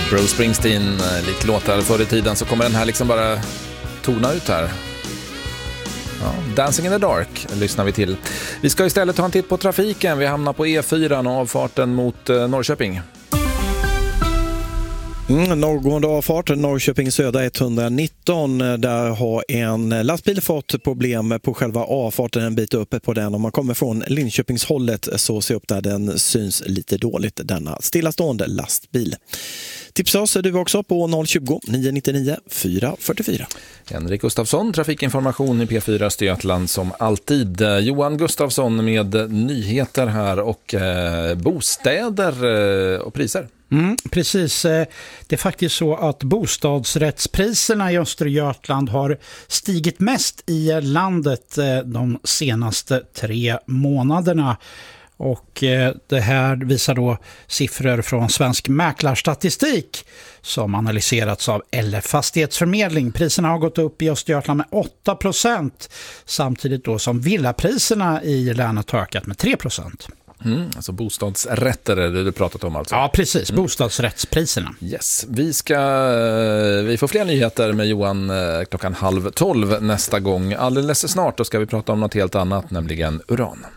Bruce Springsteen, lite låtar förr i tiden, så kommer den här liksom bara tona ut här. Ja, Dancing in the Dark lyssnar vi till. Vi ska istället ta en titt på trafiken. Vi hamnar på E4 och avfarten mot Norrköping. Norrgående avfart, Norrköping södra 119, där har en lastbil fått problem på själva avfarten en bit upp på den. Om man kommer från Linköpingshållet så ser upp där den syns lite dåligt, denna stillastående lastbil. Tipsa oss du också på 020 999 444. Henrik Gustafsson, trafikinformation i P4 Östergötland som alltid. Johan Gustafsson med nyheter här och bostäder och priser. Precis, det är faktiskt så att bostadsrättspriserna i Östergötland har stigit mest i landet de senaste 3 månaderna. Och det här visar då siffror från Svensk mäklarstatistik som analyserats av LF Fastighetsförmedling. Priserna har gått upp i Östergötland med 8%, samtidigt då som villapriserna i länet har ökat med 3%. Alltså bostadsrätter är det du pratat om alltså. Ja, precis. Bostadsrättspriserna. Yes. Vi får fler nyheter med Johan 11:30 nästa gång. Alldeles snart då ska vi prata om något helt annat, nämligen uran.